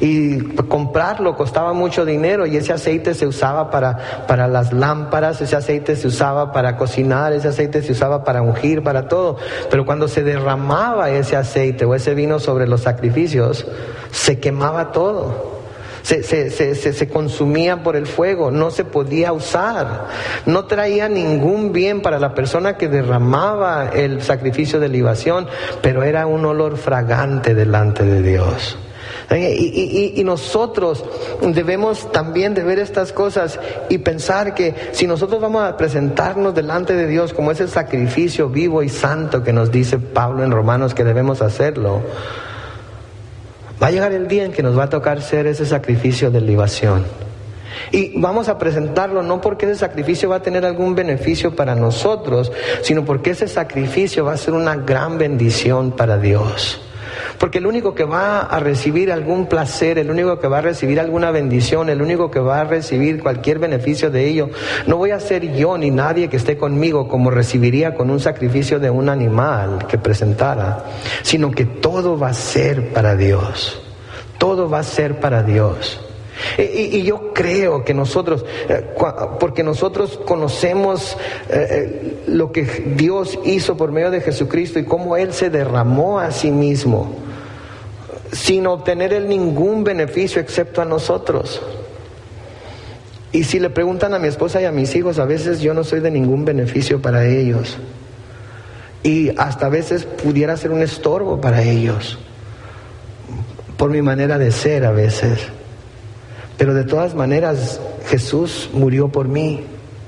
y comprarlo costaba mucho dinero, y ese aceite se usaba para, para las lámparas, ese aceite se usaba para cocinar, ese aceite se usaba para ungir, para todo. Pero cuando se derramaba ese aceite o ese vino sobre los sacrificios, se quemaba todo. Se, se, se, se, se consumía por el fuego, no se podía usar, no traía ningún bien para la persona que derramaba el sacrificio de libación, pero era un olor fragante delante de Dios. Y, y, y nosotros debemos también de ver estas cosas y pensar que si nosotros vamos a presentarnos delante de Dios como ese sacrificio vivo y santo que nos dice Pablo en Romanos que debemos hacerlo, va a llegar el día en que nos va a tocar ser ese sacrificio de libación. Y vamos a presentarlo no porque ese sacrificio va a tener algún beneficio para nosotros, sino porque ese sacrificio va a ser una gran bendición para Dios. Porque el único que va a recibir algún placer, el único que va a recibir alguna bendición, el único que va a recibir cualquier beneficio de ello, no voy a ser yo ni nadie que esté conmigo como recibiría con un sacrificio de un animal que presentara, sino que todo va a ser para Dios. Todo va a ser para Dios. Y, y, y yo creo que nosotros, eh, porque nosotros conocemos eh, lo que Dios hizo por medio de Jesucristo y cómo Él se derramó a sí mismo, sin obtener Él ningún beneficio excepto a nosotros. Y si le preguntan a mi esposa y a mis hijos, a veces yo no soy de ningún beneficio para ellos. Y hasta a veces pudiera ser un estorbo para ellos, por mi manera de ser a veces. Pero de todas maneras, Jesús murió por mí,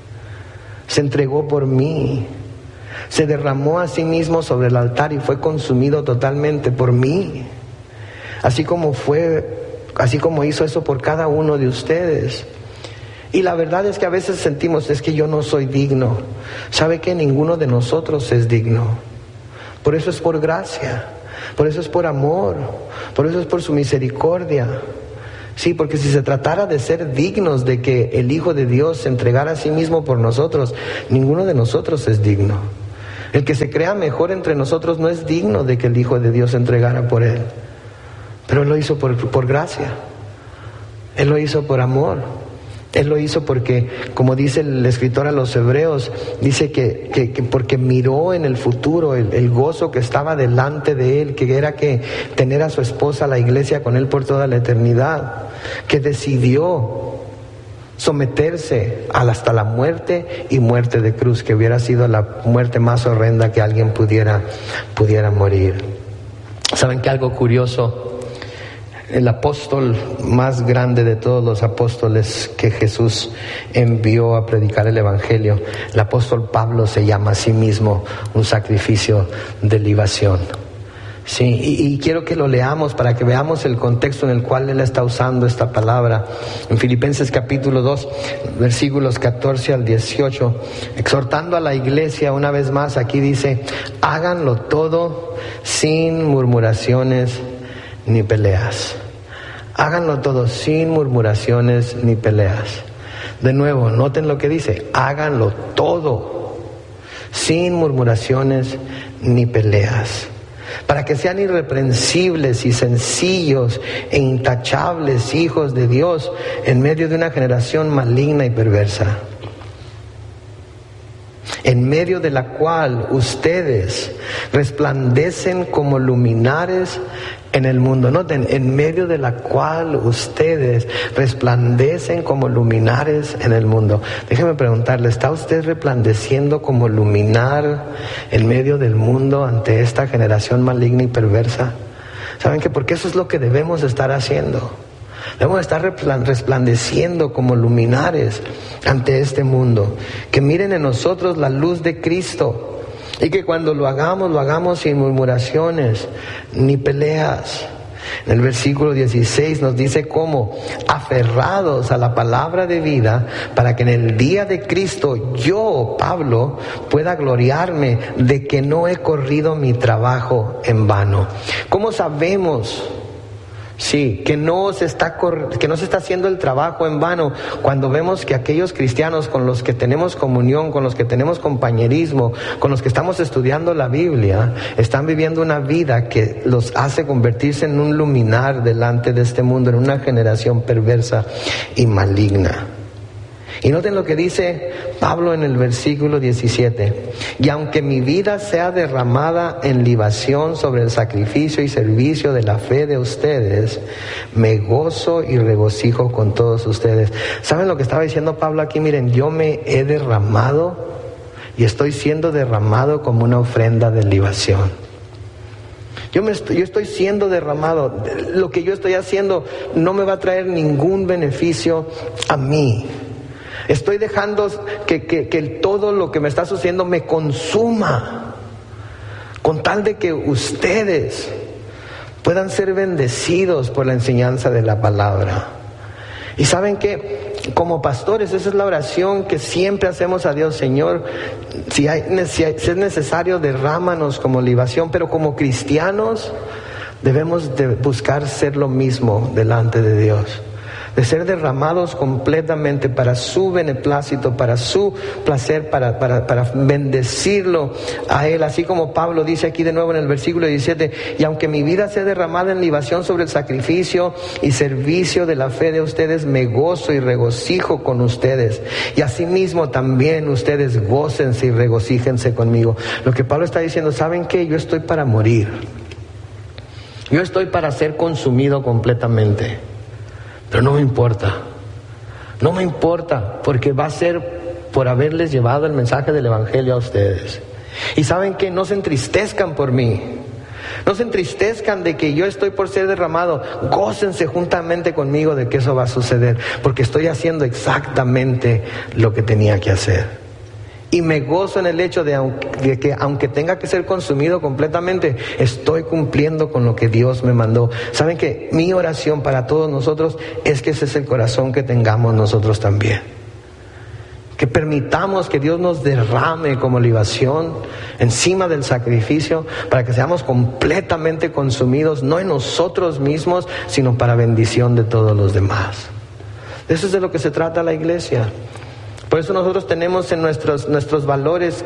se entregó por mí, se derramó a sí mismo sobre el altar y fue consumido totalmente por mí. Así como fue, así como hizo eso por cada uno de ustedes. Y la verdad es que a veces sentimos, es que yo no soy digno. ¿Sabe que ninguno de nosotros es digno? Por eso es por gracia, por eso es por amor, por eso es por su misericordia. Sí, porque si se tratara de ser dignos de que el Hijo de Dios se entregara a sí mismo por nosotros, ninguno de nosotros es digno. El que se crea mejor entre nosotros no es digno de que el Hijo de Dios se entregara por él. Pero Él lo hizo por, por gracia, Él lo hizo por amor. Él lo hizo porque, como dice el escritor a los Hebreos, dice que, que, que porque miró en el futuro el, el gozo que estaba delante de Él, que era que tener a su esposa, la iglesia, con Él por toda la eternidad, que decidió someterse hasta la muerte y muerte de cruz, que hubiera sido la muerte más horrenda que alguien pudiera, pudiera morir. ¿Saben qué? Algo curioso. El apóstol más grande de todos los apóstoles que Jesús envió a predicar el Evangelio, el apóstol Pablo, se llama a sí mismo un sacrificio de libación. Sí, y, y quiero que lo leamos para que veamos el contexto en el cual él está usando esta palabra. En Filipenses capítulo dos, versículos catorce al dieciocho, exhortando a la iglesia una vez más, aquí dice: háganlo todo sin murmuraciones ni peleas. Háganlo todo sin murmuraciones ni peleas. De nuevo, noten lo que dice: háganlo todo sin murmuraciones ni peleas, para que sean irreprensibles y sencillos e intachables hijos de Dios en medio de una generación maligna y perversa, en medio de la cual ustedes resplandecen como luminares en el mundo. Noten, en medio de la cual ustedes resplandecen como luminares en el mundo. Déjeme preguntarle, ¿está usted resplandeciendo como luminar en medio del mundo ante esta generación maligna y perversa? ¿Saben qué? Porque eso es lo que debemos estar haciendo. Debemos estar resplandeciendo como luminares ante este mundo. Que miren en nosotros la luz de Cristo. Y que cuando lo hagamos, lo hagamos sin murmuraciones ni peleas. En el versículo dieciséis nos dice cómo: aferrados a la palabra de vida, para que en el día de Cristo yo, Pablo, pueda gloriarme de que no he corrido mi trabajo en vano. ¿Cómo sabemos? Sí, que no se está cor- que no se está haciendo el trabajo en vano cuando vemos que aquellos cristianos con los que tenemos comunión, con los que tenemos compañerismo, con los que estamos estudiando la Biblia, están viviendo una vida que los hace convertirse en un luminar delante de este mundo, en una generación perversa y maligna. Y noten lo que dice Pablo en el versículo diecisiete: y aunque mi vida sea derramada en libación sobre el sacrificio y servicio de la fe de ustedes, me gozo y regocijo con todos ustedes. ¿Saben lo que estaba diciendo Pablo aquí? Miren, yo me he derramado y estoy siendo derramado como una ofrenda de libación. Yo, me estoy, yo estoy siendo derramado. Lo que yo estoy haciendo no me va a traer ningún beneficio a mí. Estoy dejando que, que, que todo lo que me está sucediendo me consuma, con tal de que ustedes puedan ser bendecidos por la enseñanza de la palabra. Y saben que como pastores, esa es la oración que siempre hacemos a Dios: Señor, si, hay, si, hay, si es necesario, derrámanos como libación. Pero como cristianos debemos de buscar ser lo mismo delante de Dios. de ser derramados completamente para su beneplácito, para su placer, para, para, para bendecirlo a Él. Así como Pablo dice aquí de nuevo en el versículo diecisiete, y aunque mi vida sea derramada en libación sobre el sacrificio y servicio de la fe de ustedes, me gozo y regocijo con ustedes. Y asimismo también ustedes gócense y regocíjense conmigo. Lo que Pablo está diciendo, ¿saben qué? Yo estoy para morir. Yo estoy para ser consumido completamente. Pero no me importa. No me importa, porque va a ser por haberles llevado el mensaje del Evangelio a ustedes. Y ¿saben qué? No se entristezcan por mí. No se entristezcan de que yo estoy por ser derramado. Gócense juntamente conmigo de que eso va a suceder, porque estoy haciendo exactamente lo que tenía que hacer. Y me gozo en el hecho de, de que aunque tenga que ser consumido completamente, estoy cumpliendo con lo que Dios me mandó. ¿Saben qué? Mi oración para todos nosotros es que ese es el corazón que tengamos nosotros también. Que permitamos que Dios nos derrame como libación encima del sacrificio, para que seamos completamente consumidos, no en nosotros mismos, sino para bendición de todos los demás. Eso es de lo que se trata la iglesia. Por eso nosotros tenemos en nuestros, nuestros valores: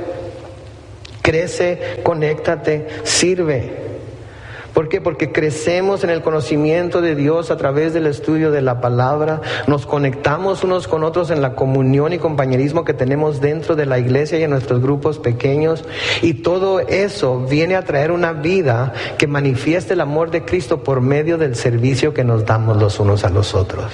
crece, conéctate, sirve. ¿Por qué? Porque crecemos en el conocimiento de Dios a través del estudio de la palabra. Nos conectamos unos con otros en la comunión y compañerismo que tenemos dentro de la iglesia y en nuestros grupos pequeños. Y todo eso viene a traer una vida que manifieste el amor de Cristo por medio del servicio que nos damos los unos a los otros.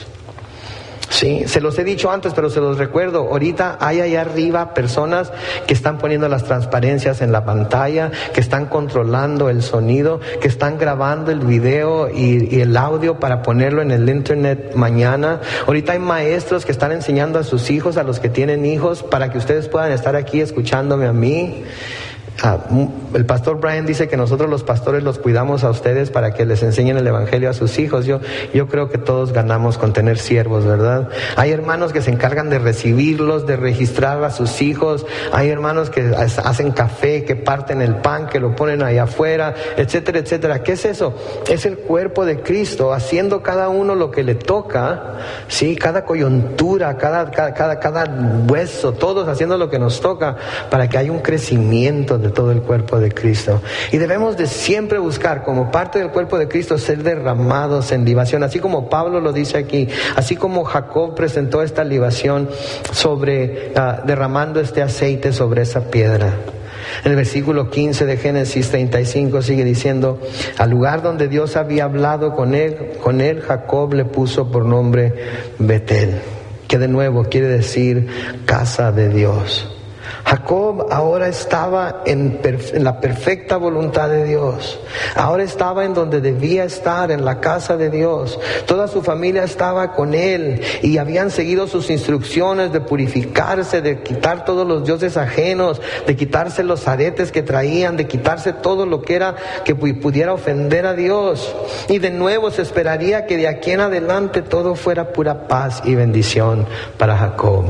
Sí, se los he dicho antes, pero se los recuerdo. Ahorita hay allá arriba personas que están poniendo las transparencias en la pantalla, que están controlando el sonido, que están grabando el video y, y el audio para ponerlo en el internet mañana. Ahorita hay maestros que están enseñando a sus hijos, a los que tienen hijos, para que ustedes puedan estar aquí escuchándome a mí. Ah, el pastor Brian dice que nosotros los pastores los cuidamos a ustedes para que les enseñen el evangelio a sus hijos. Yo, yo creo que todos ganamos con tener siervos, ¿verdad? Hay hermanos que se encargan de recibirlos, de registrar a sus hijos. Hay hermanos que hacen café, que parten el pan, que lo ponen allá afuera, etcétera, etcétera. ¿Qué es eso? Es el cuerpo de Cristo, haciendo cada uno lo que le toca, ¿sí? Cada coyuntura, cada, cada, cada, cada hueso, todos haciendo lo que nos toca, para que haya un crecimiento de todo el cuerpo de Cristo. Y debemos de siempre buscar, como parte del cuerpo de Cristo, ser derramados en libación, así como Pablo lo dice aquí, así como Jacob presentó esta libación sobre, uh, derramando este aceite sobre esa piedra. En el versículo quince de Génesis treinta y cinco sigue diciendo: al lugar donde Dios había hablado con él, con él Jacob le puso por nombre Betel, que de nuevo quiere decir casa de Dios. Jacob ahora estaba en, perf- en la perfecta voluntad de Dios. Ahora estaba en donde debía estar, en la casa de Dios. Toda su familia estaba con él y habían seguido sus instrucciones de purificarse, de quitar todos los dioses ajenos, de quitarse los aretes que traían, de quitarse todo lo que era que pudiera ofender a Dios. Y de nuevo se esperaría que de aquí en adelante todo fuera pura paz y bendición para Jacob.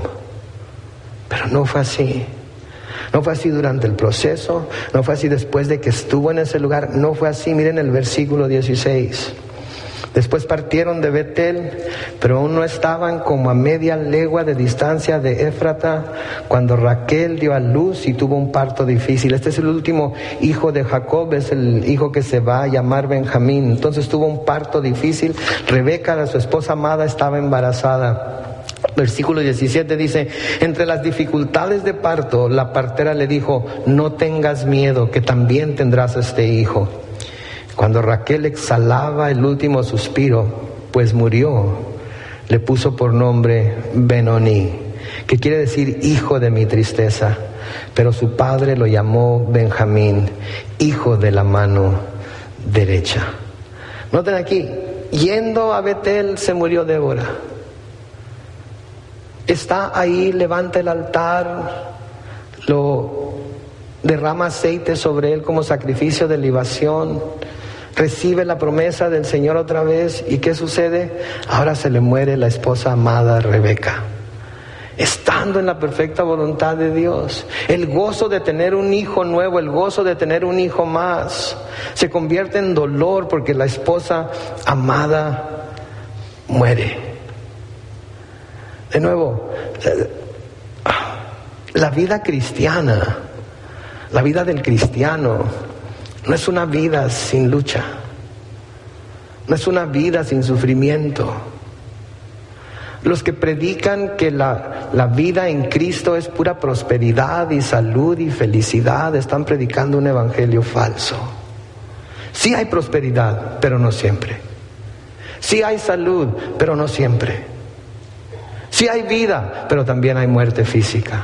Pero no fue así. No fue así durante el proceso, no fue así después de que estuvo en ese lugar, no fue así. Miren el versículo dieciséis. Después partieron de Betel, pero aún no estaban como a media legua de distancia de Éfrata, cuando Raquel dio a luz y tuvo un parto difícil. Este es el último hijo de Jacob, es el hijo que se va a llamar Benjamín. Entonces tuvo un parto difícil. Rebeca, su esposa amada, estaba embarazada. Versículo diecisiete dice: entre las dificultades de parto, la partera le dijo: no tengas miedo, que también tendrás este hijo. Cuando Raquel exhalaba el último suspiro, pues murió, le puso por nombre Benoni, que quiere decir hijo de mi tristeza. Pero su padre lo llamó Benjamín, hijo de la mano derecha. Noten aquí, yendo a Betel se murió Débora. Está ahí, levanta el altar, lo derrama aceite sobre él como sacrificio de libación, recibe la promesa del Señor otra vez. ¿Y qué sucede? Ahora se le muere la esposa amada Rebeca, estando en la perfecta voluntad de Dios. El gozo de tener un hijo nuevo, el gozo de tener un hijo más, se convierte en dolor porque la esposa amada muere. De nuevo, la vida cristiana, la vida del cristiano, no es una vida sin lucha, no es una vida sin sufrimiento. Los que predican que la, la vida en Cristo es pura prosperidad y salud y felicidad están predicando un evangelio falso. Sí hay prosperidad, pero no siempre. Sí hay salud, pero no siempre. Sí hay vida, pero también hay muerte física.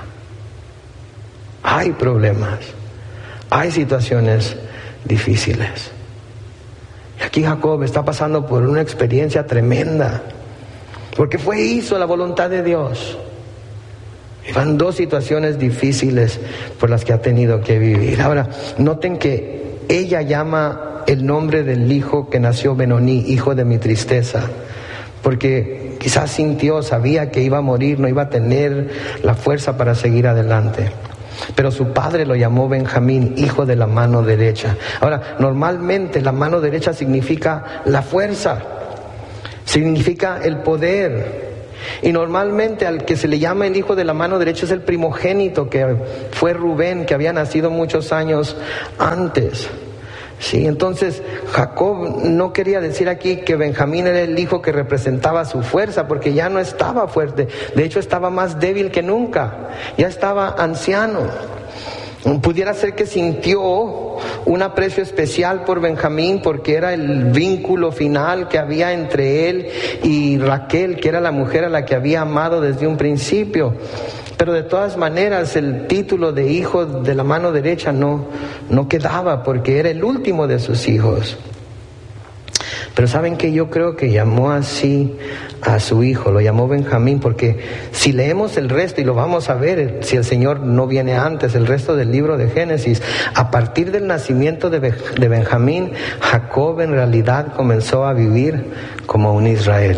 Hay problemas, hay situaciones difíciles. Y aquí Jacob está pasando por una experiencia tremenda, porque fue hizo la voluntad de Dios. Y van dos situaciones difíciles por las que ha tenido que vivir. Ahora, noten que ella llama el nombre del hijo que nació Benoní, hijo de mi tristeza, porque quizás sintió, sabía que iba a morir, no iba a tener la fuerza para seguir adelante. Pero su padre lo llamó Benjamín, hijo de la mano derecha. Ahora, normalmente la mano derecha significa la fuerza, significa el poder. Y normalmente al que se le llama el hijo de la mano derecha es el primogénito, que fue Rubén, que había nacido muchos años antes. Sí, entonces Jacob no quería decir aquí que Benjamín era el hijo que representaba su fuerza, porque ya no estaba fuerte, de hecho estaba más débil que nunca, ya estaba anciano. Pudiera ser que sintió un aprecio especial por Benjamín porque era el vínculo final que había entre él y Raquel, que era la mujer a la que había amado desde un principio. Pero de todas maneras el título de hijo de la mano derecha no, no quedaba, porque era el último de sus hijos. Pero ¿saben qué? Yo creo que llamó así a su hijo, lo llamó Benjamín, porque si leemos el resto, y lo vamos a ver si el Señor no viene antes, el resto del libro de Génesis, a partir del nacimiento de, de Benjamín, Jacob en realidad comenzó a vivir como un Israel.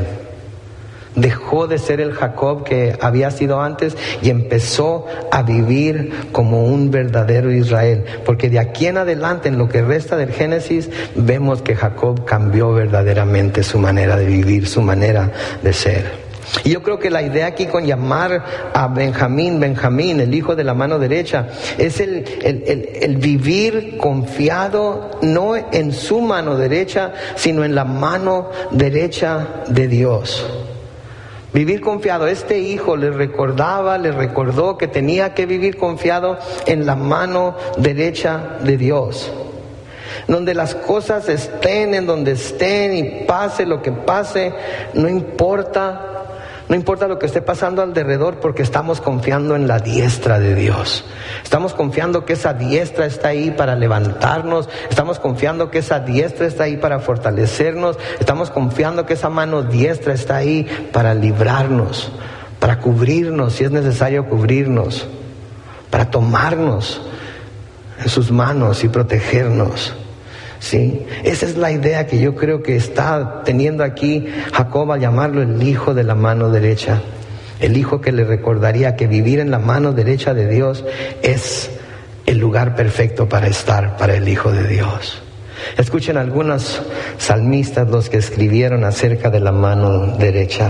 Dejó de ser el Jacob que había sido antes y empezó a vivir como un verdadero Israel. Porque de aquí en adelante, en lo que resta del Génesis, vemos que Jacob cambió verdaderamente su manera de vivir, su manera de ser. Y yo creo que la idea aquí con llamar a Benjamín, Benjamín, el hijo de la mano derecha, es el, el, el, el vivir confiado no en su mano derecha, sino en la mano derecha de Dios. Vivir confiado. Este hijo le recordaba, le recordó que tenía que vivir confiado en la mano derecha de Dios. Donde las cosas estén, en donde estén y pase lo que pase, no importa. No importa lo que esté pasando alrededor, porque estamos confiando en la diestra de Dios. Estamos confiando que esa diestra está ahí para levantarnos. Estamos confiando que esa diestra está ahí para fortalecernos. Estamos confiando que esa mano diestra está ahí para librarnos, para cubrirnos si es necesario cubrirnos, para tomarnos en sus manos y protegernos. Sí, esa es la idea que yo creo que está teniendo aquí Jacob al llamarlo el hijo de la mano derecha. El hijo que le recordaría que vivir en la mano derecha de Dios es el lugar perfecto para estar para el hijo de Dios. Escuchen algunos salmistas los que escribieron acerca de la mano derecha.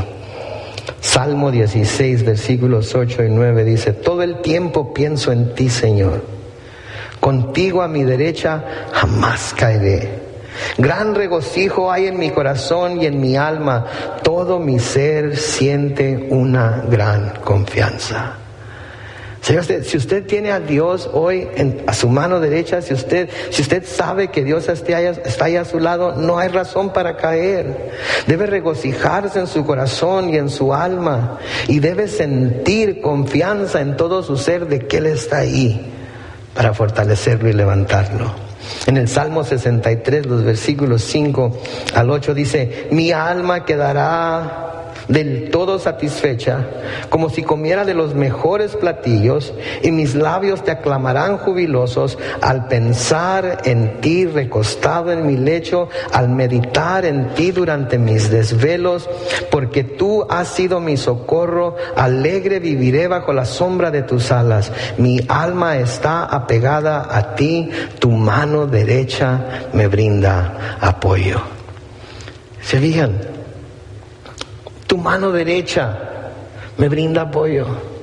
Salmo dieciséis, versículos ocho y nueve dice: todo el tiempo pienso en ti, Señor. Contigo a mi derecha jamás caeré. Gran regocijo hay en mi corazón y en mi alma. Todo mi ser siente una gran confianza. Señor, si usted tiene a Dios hoy en, a su mano derecha, si usted, si usted sabe que Dios está ahí, está ahí a su lado, no hay razón para caer. Debe regocijarse en su corazón y en su alma. Y debe sentir confianza en todo su ser de que Él está ahí para fortalecerlo y levantarlo. En el Salmo sesenta y tres, los versículos cinco al ocho dice: mi alma quedará del todo satisfecha, como si comiera de los mejores platillos, y mis labios te aclamarán jubilosos al pensar en ti recostado en mi lecho, al meditar en ti durante mis desvelos, porque tú has sido mi socorro, alegre viviré bajo la sombra de tus alas. Mi alma está apegada a ti, tu mano derecha me brinda apoyo. ¿Se fijan? Tu mano derecha me brinda apoyo.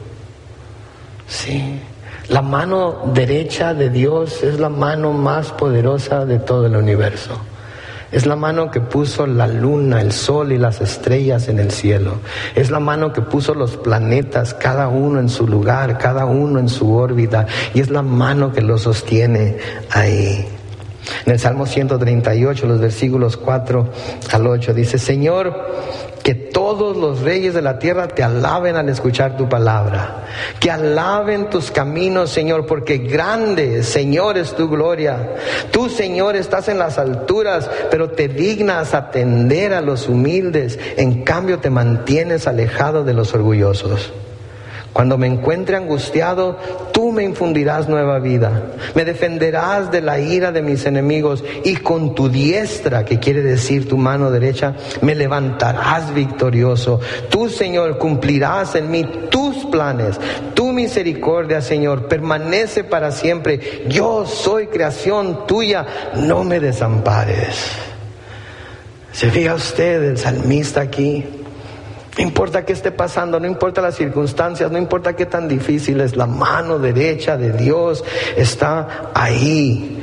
Sí, la mano derecha de Dios es la mano más poderosa de todo el universo. Es la mano que puso la luna, el sol y las estrellas en el cielo. Es la mano que puso los planetas, cada uno en su lugar, cada uno en su órbita. Y es la mano que los sostiene ahí. En el Salmo ciento treinta y ocho, los versículos cuatro al ocho, dice: Señor, que todos los reyes de la tierra te alaben al escuchar tu palabra. Que alaben tus caminos, Señor, porque grande, Señor, es tu gloria. Tú, Señor, estás en las alturas, pero te dignas atender a los humildes. En cambio, te mantienes alejado de los orgullosos. Cuando me encuentre angustiado, tú me infundirás nueva vida. Me defenderás de la ira de mis enemigos y con tu diestra, que quiere decir tu mano derecha, me levantarás victorioso. Tú, Señor, cumplirás en mí tus planes. Tu misericordia, Señor, permanece para siempre. Yo soy creación tuya, no me desampares. ¿Se fija usted el salmista aquí? No importa qué esté pasando, no importa las circunstancias, no importa qué tan difícil es, la mano derecha de Dios está ahí.